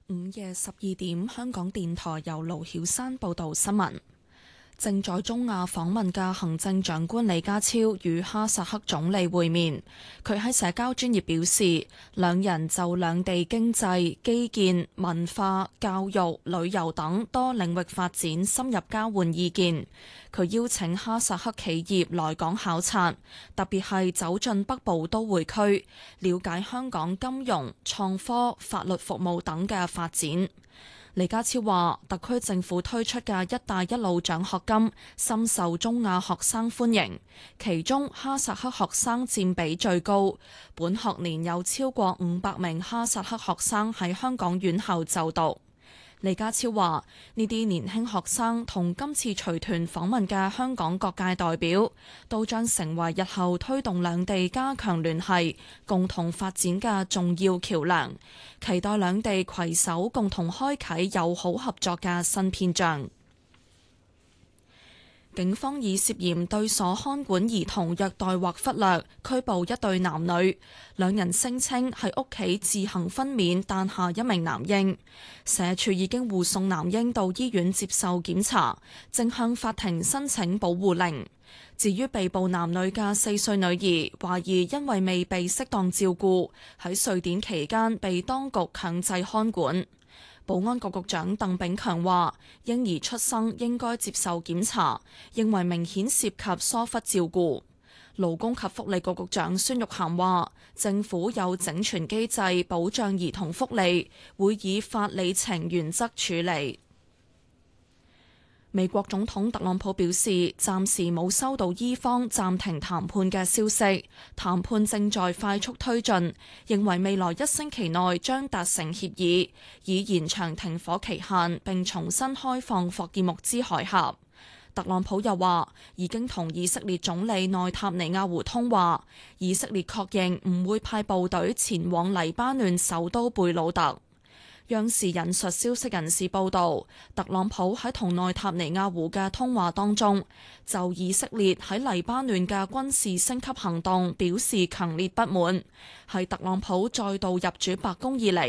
午夜12點，香港電台由盧曉山報道新聞。正在中亞訪問嘅行政長官李家超與哈薩克總理會面，佢喺社交專頁表示，兩人就兩地經濟、基建、文化、教育、旅遊等多領域發展深入交換意見。佢邀請哈薩克企業來港考察，特別係走進北部都會區，了解香港金融、創科、法律服務等嘅發展。李家超話，特區政府推出嘅「一帶一路」獎學金深受中亞學生歡迎，其中哈薩克學生佔比最高。本學年有超過500名哈薩克學生喺香港院校就讀。李家超話：呢啲年輕學生同今次隨團訪問嘅香港各界代表，都將成為日後推動兩地加強聯繫、共同發展嘅重要橋樑。期待兩地攜手共同開啟友好合作嘅新篇章。警方以涉嫌對所看管兒童虐待或忽略拘捕一對男女，兩人聲稱喺屋企自行分娩誕下一名男嬰。社署已經護送男嬰到醫院接受檢查，正向法庭申請保護令。至於被捕男女嘅4歲女兒，懷疑因為未被適當照顧，喺瑞典期間被當局強制看管。保安局局長鄧炳強話：嬰兒出生應該接受檢查，認為明顯涉及疏忽照顧。勞工及福利局局長孫玉菡話：政府有整全機制保障兒童福利，會以法理情原則處理。美國總統特朗普表示，暫時冇收到伊方暫停談判嘅消息，談判正在快速推進，認為未來1星期內將達成協議，以延長停火期限並重新開放霍爾木茲海峽。特朗普又話，已經同以色列總理內塔尼亞胡通話，以色列確認唔會派部隊前往黎巴嫩首都貝魯特。央視引述消息人士報道，特朗普喺同內塔尼亞胡嘅通話當中，就以色列喺黎巴嫩嘅軍事升級行動表示強烈不滿，係特朗普再度入主白宮以嚟